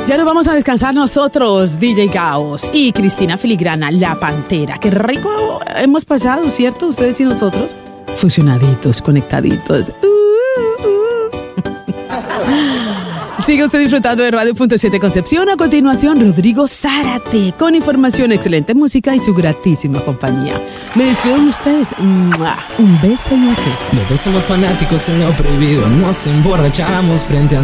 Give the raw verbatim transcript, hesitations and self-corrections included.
Ya nos vamos a descansar nosotros, D J Caos y Cristina Filigrana, la Pantera. Qué rico hemos pasado, ¿cierto? Ustedes y nosotros, fusionaditos, conectaditos. Uh, uh. Sigue usted disfrutando de Radio Punto siete Concepción. A continuación, Rodrigo Zárate, con información, excelente música y su gratísima compañía. Me despido de ustedes. ¡Mua! Un beso y un beso. Los dos somos fanáticos en lo prohibido. Nos emborrachamos frente al